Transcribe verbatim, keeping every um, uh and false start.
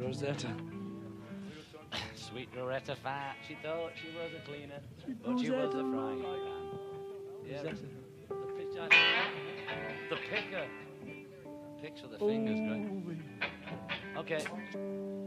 Rosetta. Sweet Rosetta Fat. She thought she was a cleaner, Sweet but she was a Rosetta. frying pan. Yeah, Rosetta. the, the, pitch, the picker. Picks with the fingers, right? Okay.